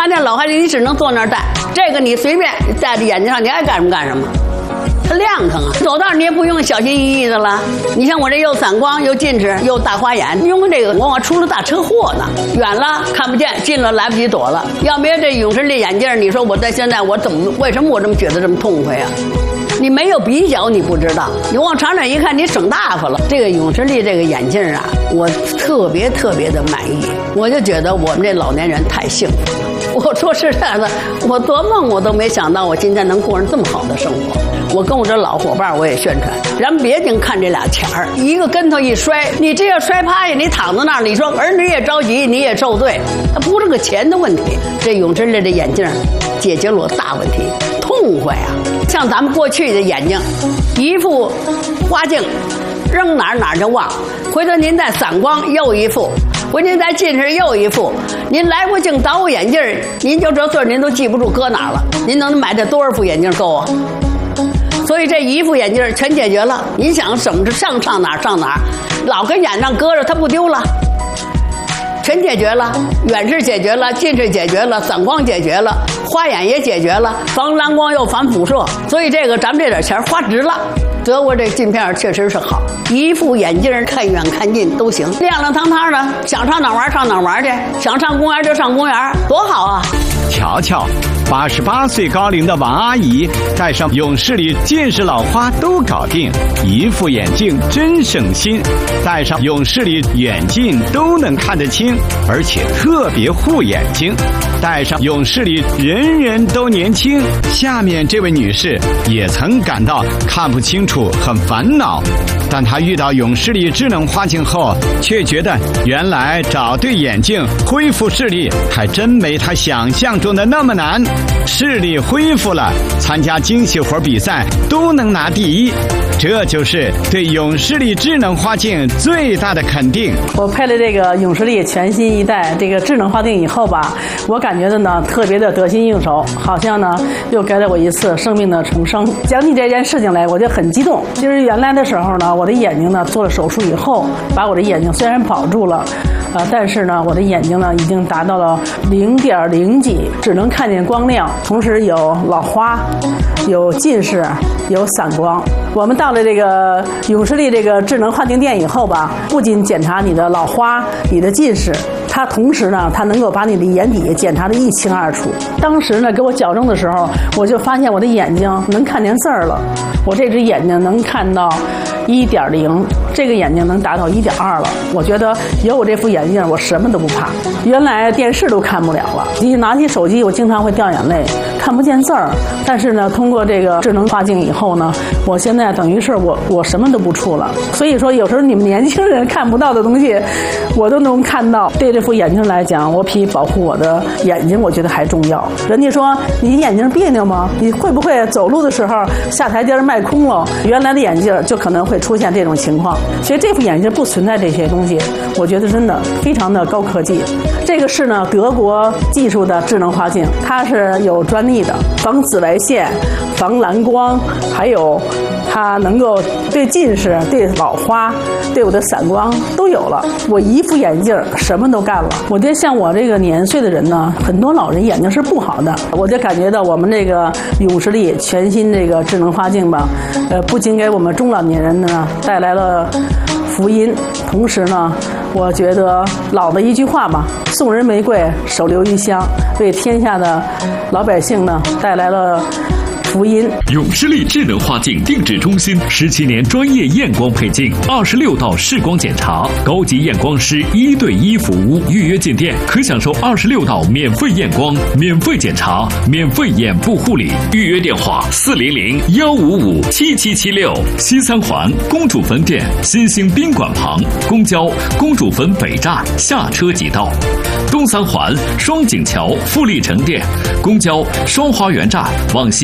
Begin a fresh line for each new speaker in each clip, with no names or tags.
看见老孩子，你只能坐那儿戴，这个你随便戴在眼睛上，你爱干什么干什么。它亮堂啊，走道你也不用小心翼翼的了。你像我这又散光又近视又大花眼，用这个我出了大车祸呢，远了看不见，近了来不及躲了。要没有这永视力眼镜，你说我在现在我为什么我这么觉得这么痛快啊？你没有比较你不知道，你往长远一看你省大发了。这个永视力这个眼镜啊，我特别的满意，我就觉得我们这老年人太幸福了。我说实在的，我做梦我都没想到我今天能过上这么好的生活。我跟我这老伙伴我也宣传，咱别净看这俩钱儿，一个跟头一摔，你这要摔趴下，你躺在那儿，你说儿女也着急，你也受罪，它不是个钱的问题。这永视力的眼镜解决了我大问题，痛快啊！像咱们过去的眼睛，一副花镜，扔哪儿就忘，回头您再散光又一副。回您再近视又一副，您来回净倒眼镜，您就这岁您都记不住搁哪儿了。您能买这多少副眼镜够啊？所以这一副眼镜全解决了。您想怎么着上哪儿上哪儿，老跟眼上搁着它不丢了，全解决了。远视解决了，近视解决了，散光解决了，花眼也解决了，防蓝光又防辐射。所以这个咱们这点钱花值了。德国这镜片确实是好，一副眼镜看远看近都行，亮亮堂堂的，想上哪玩上哪玩去，想上公园就上公园，多好啊！
瞧瞧，88岁高龄的王阿姨戴上永视力，近视老花都搞定，一副眼镜真省心。戴上永视力远近都能看得清，而且特别护眼睛。戴上永视力，人人都年轻。下面这位女士也曾感到看不清楚，很烦恼，但她遇到永视力智能花镜后，却觉得原来找对眼镜恢复视力还真没她想象中的那么难。视力恢复了，参加精细活比赛都能拿第一，这就是对永视力智能花镜最大的肯定。
我配了这个永视力全新一代这个智能花镜以后吧，我感觉的呢特别的得心应手，好像呢又给了我一次生命的重生。讲起这件事情来，我就很激动。就是原来的时候呢，我的眼睛呢做了手术以后，把我的眼睛虽然保住了，但是呢，我的眼睛呢已经达到了0.0几，只能看见光亮，同时有老花，有近视，有散光。我们到了这个永视力这个智能花镜店以后吧，不仅检查你的老花、你的近视，它同时呢，它能够把你的眼底检查得一清二楚。当时呢，给我矫正的时候，我就发现我的眼睛能看见字儿了，我这只眼睛能看到1.0，这个眼睛能达到1.2了。我觉得有我这副眼镜，我什么都不怕。原来电视都看不了了，一拿起手机，我经常会掉眼泪，看不见字儿。但是呢，通过这个智能花镜以后呢，我现在等于是我什么都不触了。所以说，有时候你们年轻人看不到的东西，我都能看到。对这副眼镜来讲，我比保护我的眼睛，我觉得还重要。人家说你眼睛别扭吗？你会不会走路的时候下台阶迈空了？原来的眼镜就可能会出现这种情况。其实这副眼镜不存在这些东西，我觉得真的非常的高科技。这个是呢德国技术的智能花镜，它是有专利的，防紫外线、防蓝光，还有它能够对近视、对老花、对我的散光都有了。我一副眼镜什么都干了。我觉得像我这个年岁的人呢，很多老人眼睛是不好的，我就感觉到我们这个永视力全新这个智能花镜吧，不仅给我们中老年人呢带来了福音，同时呢，我觉得老的一句话吧，送人玫瑰，手留余香，为天下的老百姓呢带来了福音。
永视力智能花镜定制中心17年专业验光配镜，26道视光检查，高级验光师1对1服务。预约进店可享受26道免费验光、免费检查、免费眼部护理。预约电话400-155-7776。西三环公主坟店新兴宾馆旁，公交公主坟北站下车即到。东三环双井桥富力城店，公交双花园站往西1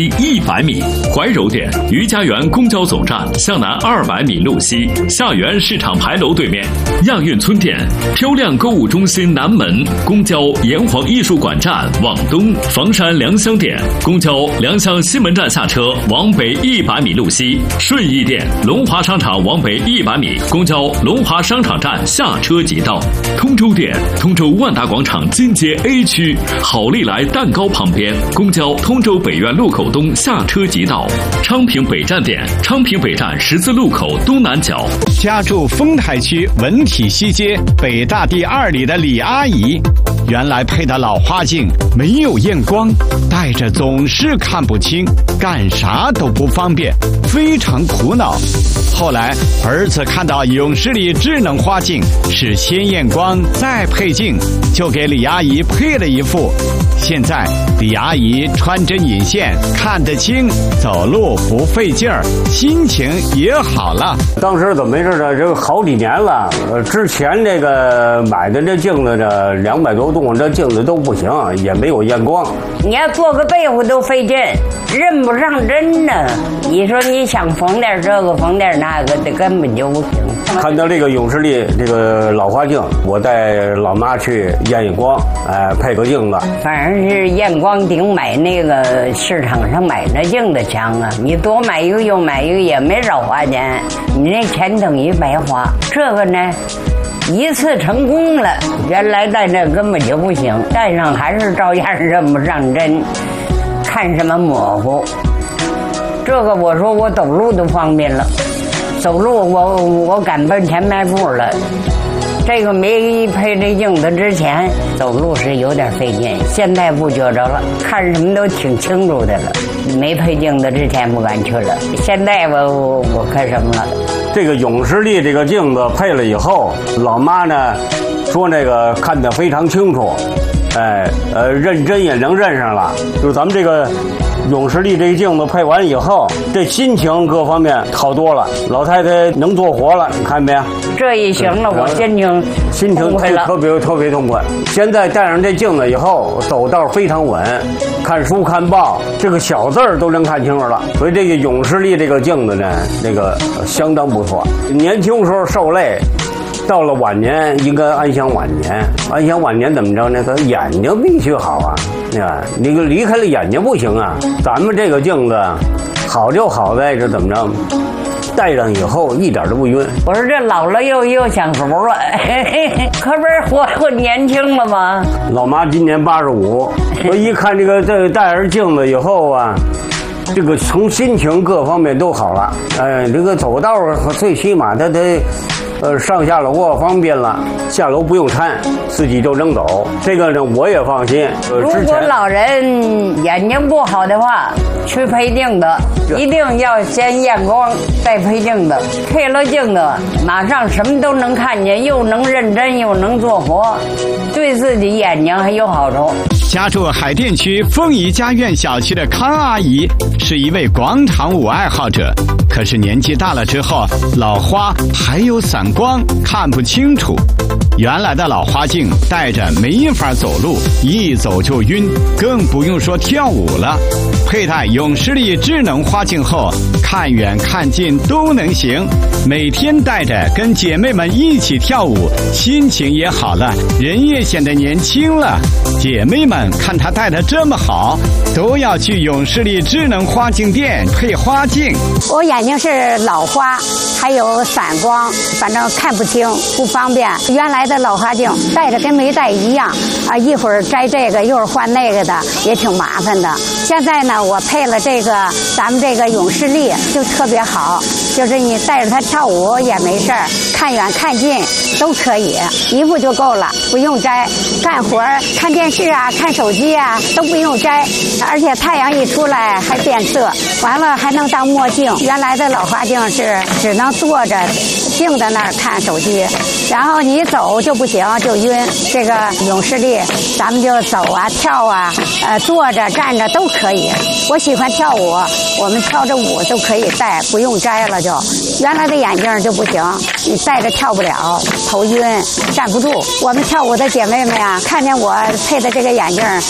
100米。怀柔店于家园公交总站向南200米路西，下园市场牌楼对面。亚运村店漂亮购物中心南门，公交炎黄艺术馆站往东。房山良乡店公交良乡西门站下车往北100米路西。顺义店龙华商场往北100米，公交龙华商场站下车即到。通州店通州万达广场金街 A 区好利来蛋糕旁边，公交通州北苑路口东下车即到。昌平北站店昌平北站十字路口东南角。
家住丰台区文体西街北大第2里的李阿姨，原来配的老花镜没有验光，戴着总是看不清，干啥都不方便，非常苦恼。后来儿子看到永视力智能花镜是先验光再配镜，就给李阿姨配了一副。现在李阿姨穿针引线看得清，走路不费劲儿，心情也好了。
当时怎么回事呢？这好几年了，之前这个买的这镜子这200多度，这镜子都不行，也没有验光。
你要做个被子都费劲，认不上针呢。你说你想缝点这个缝点那个，这根本就不行。
看到这个永视力这个老花镜，我带老妈去验验光，配个镜子。
反正是验光顶买那个市场上买那镜子强啊！你多买一个又买一个也没少花钱，你那钱等于白花。这个呢，一次成功了，原来戴这根本就不行，戴上还是照样认不上针，看什么模糊。这个我说我走路都方便了。走路我敢奔前迈步了，这个没配这镜子之前走路是有点费劲，现在不觉着了，看什么都挺清楚的了。没配镜子之前不敢去了，现在我看什么了。
这个永视力这个镜子配了以后，老妈呢说那个看得非常清楚，认真也能认上了。就是咱们这个永视力这个镜子配完以后，这心情各方面好多了，老太太能做活了，你看没有？
这一行了，我心情
特别痛快。现在戴上这镜子以后，走道非常稳，看书看报，这个小字儿都能看清楚了。所以这个永视力这个镜子呢，那个相当不错。年轻时候受累，到了晚年应该安享晚年。安享晚年怎么着呢？他眼睛必须好啊，你离开了眼睛不行啊。咱们这个镜子好就好在这怎么着？戴上以后一点都不晕。
我说这老了又享福了，可不是活年轻了吗？
老妈今年85，我一看这个戴上镜子以后啊，这个从心情各方面都好了。这个走道最起码他得。上下楼方便了，下楼不用搀，自己就能走。这个呢，我也放心。
如果老人眼睛不好的话，去配镜子，一定要先验光，再配镜子。配了镜子，马上什么都能看见，又能认真，又能做活，对自己眼睛还有好处。
家住海淀区凤仪家苑小区的康阿姨是一位广场舞爱好者，可是年纪大了之后，老花还有散光，看不清楚。原来的老花镜戴着没法走路，一走就晕，更不用说跳舞了。佩戴永视力智能花镜后，看远看近都能行。每天戴着跟姐妹们一起跳舞，心情也好了，人也显得年轻了。姐妹们看她戴得这么好，都要去永视力智能花镜店配花镜。
我眼睛是老花，还有散光，反正看不清，不方便。原来的老花镜戴着跟没戴一样啊，一会儿摘这个，一会儿换那个的，也挺麻烦的。现在呢，我配了这个咱们这个永视力，就特别好，就是你戴着它跳舞也没事儿，看远看近都可以，一副就够了，不用摘。干活看电视啊，看手机啊都不用摘，而且太阳一出来还变色，完了还能当墨镜。原来的老花镜是只能坐着静在那儿看手机，然后你走就不行，就晕。这个永视力咱们就走啊跳啊，坐着站着都可以。我喜欢跳舞，我们跳着舞都可以戴，不用摘了就。原来的眼镜就不行，你戴着跳不了，头晕站不住。我们跳舞的姐妹们呀，看见我配的这个眼镜，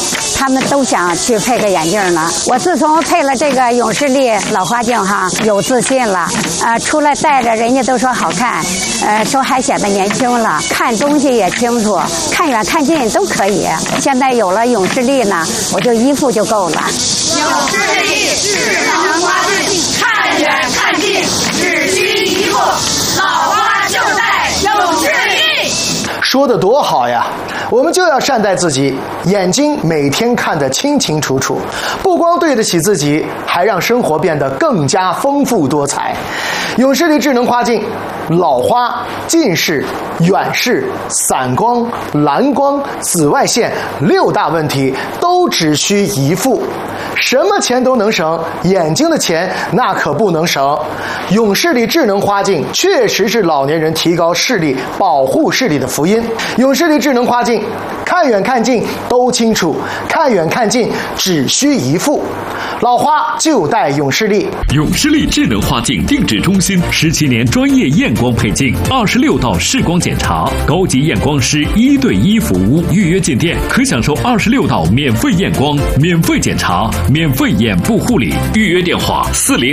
他们都想去配个眼镜呢。我自从配了这个永视力老花镜哈，有自信了，出来戴着人家都说好看，说还显得年轻了，看东西也清楚，看远看近都可以。现在有了永视力呢，我就一副就够了。
永视力智能花镜，看远看近只需一副，老花就戴永视力。
说得多好呀！我们就要善待自己，眼睛每天看得清清楚楚，不光对得起自己，还让生活变得更加丰富多彩。永视力智能花镜，老花、近视、远视、散光、蓝光、紫外线6大问题都只需一副。什么钱都能省，眼睛的钱那可不能省。永视力智能花镜确实是老年人提高视力、保护视力的福音。永视力智能花镜，看远看近都清楚，看远看近只需一副。老花就戴永视力。
永视力智能花镜定制中心17年专业验光配镜，26道视光检查，高级验光师1对1服务。预约进店可享受26道免费验光、免费检查、免费眼部护理。预约电话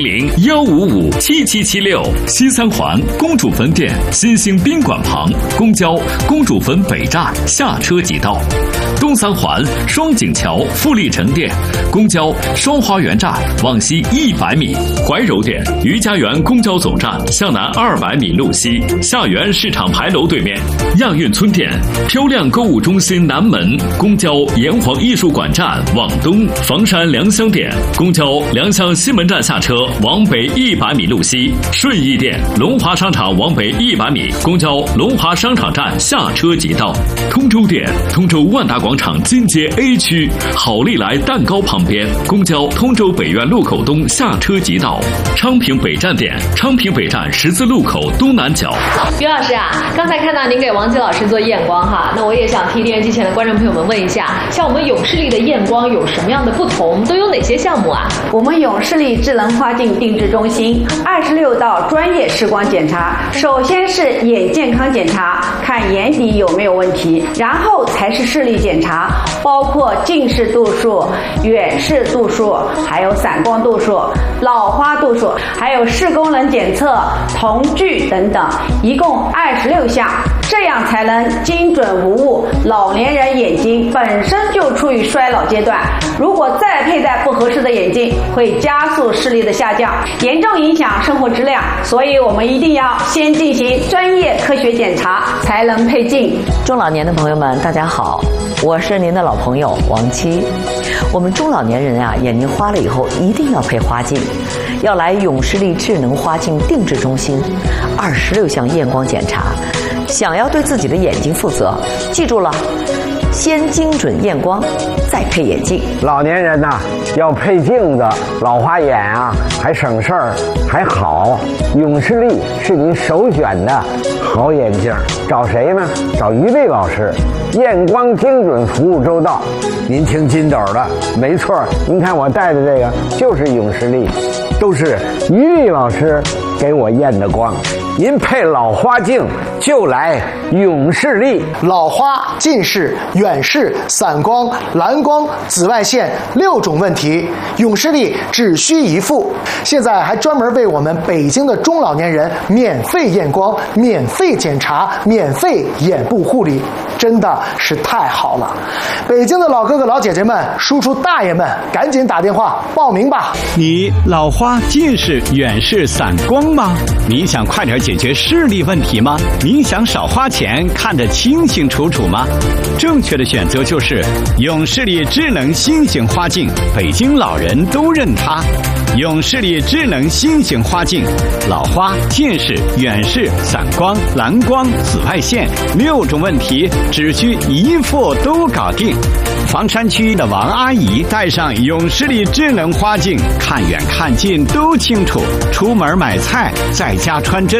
400-155-7776。西三环公主坟店新兴宾馆旁，公交公主坟北站下车即到。东三环双井桥富力城店，公交双花园站往西100米。怀柔店余家园公交总站向南200米路西，下园市场牌楼对面。亚运村店漂亮购物中心南门，公交炎黄艺术馆站往东。房山良乡店公交良乡西门站下车往北100米路西。顺义店龙华商场往北100米，公交龙华商场站下车即到。通州店通州万达广场金街 A 区好利来蛋糕旁边，公交通州北苑路口东下车即到。昌平北站店昌平北站十字路口东南角。
于老师啊，刚才看到您给王吉老师做验光哈，那我也想替电视机前的观众朋友们问一下，像我们永视力的验光有什么样的不同，都有哪些项目啊？
我们永视力智能花镜定制中心26道专业视光检查，首先是眼健康检查，看眼底有没有问题，然后才是视力检查，包括近视度数、远视度数，还有散光度数、老花度数，还有视功能检测、瞳距等等，一共26项，这样才能精准无误。老年人眼睛本身就处于衰老阶段，如果再佩戴不合适的眼镜，会加速视力的下降，严重影响生活质量。所以我们一定要先进行专业科学检查，才能配镜。
中老年的朋友们，大家好，我是您的老朋友王七。我们中老年人啊，眼睛花了以后一定要配花镜，要来永视力智能花镜定制中心，26项验光检查。想要对自己的眼睛负责，记住了，先精准验光，再配眼镜。
老年人呐，要配镜子，老花眼啊，还省事儿，还好。永视力是您首选的好眼镜，找谁呢？找于丽老师，验光精准，服务周到。您听金斗的，没错，您看我戴的这个就是永视力，都是于丽老师给我验的光。您配老花镜就来永视力。
老花、近视、远视、散光、蓝光、紫外线6种问题，永视力只需一副。现在还专门为我们北京的中老年人免费验光、免费检查、免费眼部护理，真的是太好了。北京的老哥哥老姐姐们、叔叔大爷们，赶紧打电话报名吧。
你老花、近视、远视、散光吗？你想快点解决视力问题吗？你想少花钱看得清清楚楚吗？正确的选择就是永视力智能新型花镜，北京老人都认它。永视力智能新型花镜，老花、近视、远视、散光、蓝光、紫外线6种问题只需一副都搞定。房山区的王阿姨戴上永视力智能花镜，看远看近都清楚。出门买菜，在家穿针，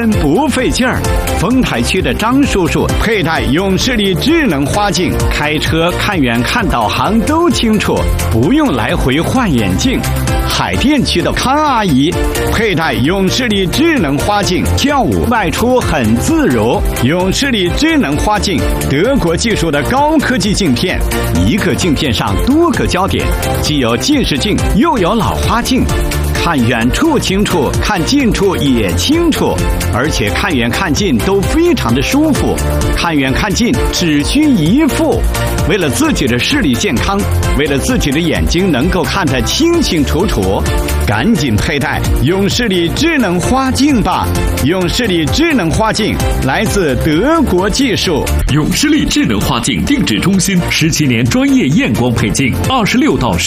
看不费劲儿。丰台区的张叔叔佩戴永视力智能花镜，开车看远看导航都清楚，不用来回换眼镜。海淀区的康阿姨佩戴永视力智能花镜，跳舞外出很自如。永视力智能花镜，德国技术的高科技镜片，一个镜片上多个焦点，既有近视镜又有老花镜，看远处清楚，看近处也清楚，而且看远看近都非常的舒服，看远看近只需一副。为了自己的视力健康，为了自己的眼睛能够看得清清楚楚，赶紧佩戴永视力智能花镜吧！永视力智能花镜来自德国技术，
永视力智能花镜定制中心17年专业验光配镜，26到